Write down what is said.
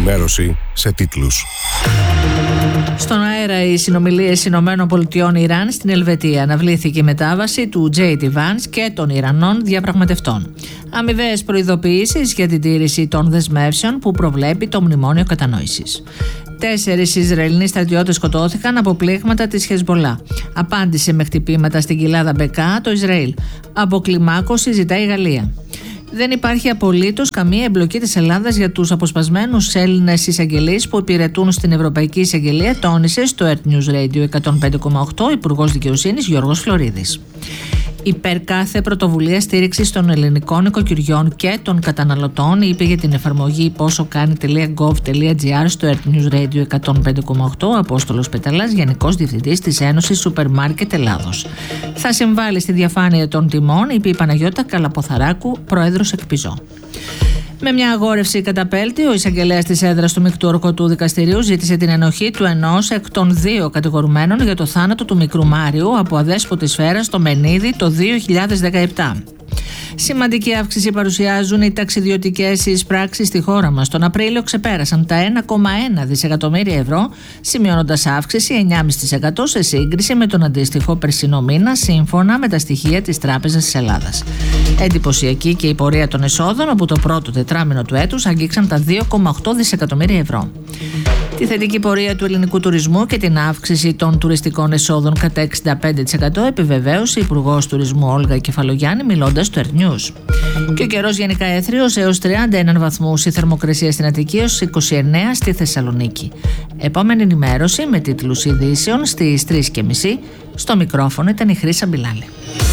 ενημέρωση σε τίτλους. Στον αέρα οι συνομιλίες ΗΠΑ-Ιράν στην Ελβετία. Αναβλήθηκε η μετάβαση του J.D. Vance και των Ιρανών διαπραγματευτών. Αμοιβαίες προειδοποιήσεις για την τήρηση των δεσμεύσεων που προβλέπει το Μνημόνιο Κατανόησης. 4 Ισραηλινοί στρατιώτες σκοτώθηκαν από πλήγματα της Χεσμολά. Απάντησε με χτυπήματα στην κοιλάδα Μπεκά το Ισραήλ. Αποκλιμάκωση ζητάει η Γαλλία. Δεν υπάρχει απολύτως καμία εμπλοκή της Ελλάδας για τους αποσπασμένους Έλληνες εισαγγελείς που υπηρετούν στην Ευρωπαϊκή Εισαγγελία, τόνισε στο Earth News Radio 105,8 ο Υπουργός Δικαιοσύνης Γιώργος Φλωρίδης. Υπέρ κάθε πρωτοβουλία στήριξης των ελληνικών οικοκυριών και των καταναλωτών, είπε για την εφαρμογή πόσοκάνει.gov.gr στο Earth News Radio 105,8 ο Απόστολος Πεταλάς, Γενικός Διευθυντής της Ένωσης Σούπερ Μάρκετ Ελλάδος. Θα συμβάλλει στη διαφάνεια των τιμών, είπε η Παναγιώτα Καλαποθαράκου, πρόεδρος Εκπιζό. Με μια αγόρευση καταπέλτη, ο εισαγγελέας της έδρας του Μεικτού Ορκωτού Δικαστηρίου ζήτησε την ενοχή του ενός εκ των 2 κατηγορουμένων για το θάνατο του μικρού Μάριου από αδέσποτη σφαίρα στο Μενίδη το 2017. Σημαντική αύξηση παρουσιάζουν οι ταξιδιωτικές εισπράξεις στη χώρα μας. Τον Απρίλιο ξεπέρασαν τα 1,1 δισεκατομμύρια ευρώ, σημειώνοντας αύξηση 9,5% σε σύγκριση με τον αντίστοιχο περσινό μήνα, σύμφωνα με τα στοιχεία της Τράπεζας της Ελλάδας. Εντυπωσιακή και η πορεία των εσόδων, όπου το πρώτο τετράμινο του έτους αγγίξαν τα 2,8 δισεκατομμύρια ευρώ. Τη θετική πορεία του ελληνικού τουρισμού και την αύξηση των τουριστικών εσόδων κατά 65% επιβεβαίωσε η Υπουργός Τουρισμού Όλγα Κεφαλογιάννη, μιλώντας στο Earth News. Και ο καιρός γενικά έθριος, έως 31 βαθμούς η θερμοκρασία στην Αττική, έως 29 στη Θεσσαλονίκη. Επόμενη ενημέρωση με τίτλους ειδήσεων στις 3:30. Στο μικρόφωνο ήταν η Χρύσα Μπιλάλη.